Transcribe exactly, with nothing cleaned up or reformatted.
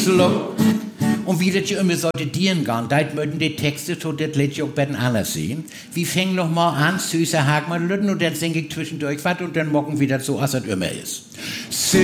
Schluck. Und wie das ja immer sollte dienen gehen, da möchten die Texte, so das lädt ja auch bei den anderen sehen. Wir fangen noch mal an, süßer Hagmann Lütten, und dann singe ich zwischendurch was und dann mocken wieder so, als es immer ist.